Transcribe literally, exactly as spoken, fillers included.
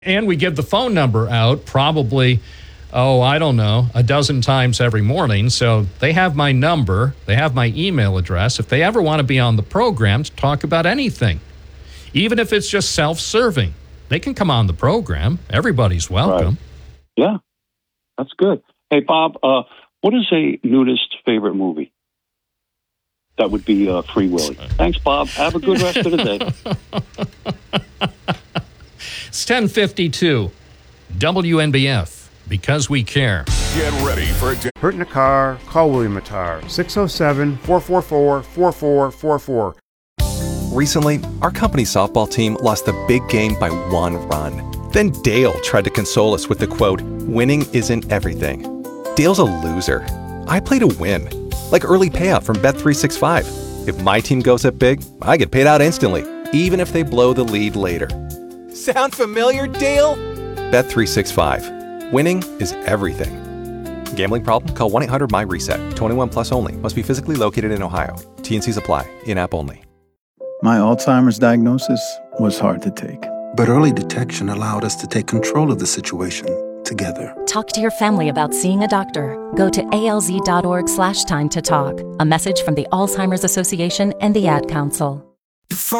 And we give the phone number out probably, oh, I don't know, a dozen times every morning. So they have my number. They have my email address. If they ever want to be on the program to talk about anything, even if it's just self-serving, they can come on the program. Everybody's welcome. Right. Yeah, that's good. Hey, Bob, uh, what is a nudist favorite movie? That would be uh, Free Willy. Thanks, Bob. Have a good rest of the day. It's ten fifty-two, W N B F, because we care. Get ready for a day. Hurt in a car? Call William Matar, six oh seven, four four four, four four four four. Recently, our company's softball team lost the big game by one run. Then Dale tried to console us with the quote, "Winning isn't everything." Dale's a loser. I play to win. Like early payout from Bet three sixty-five. If my team goes up big, I get paid out instantly, even if they blow the lead later. Sound familiar, Dale? Bet three sixty-five. Winning is everything. Gambling problem? Call one eight hundred M Y reset. twenty-one plus only. Must be physically located in Ohio. T N Cs apply. In-app only. My Alzheimer's diagnosis was hard to take. But early detection allowed us to take control of the situation together. Talk to your family about seeing a doctor. Go to alz.org slash time to talk. A message from the Alzheimer's Association and the Ad Council.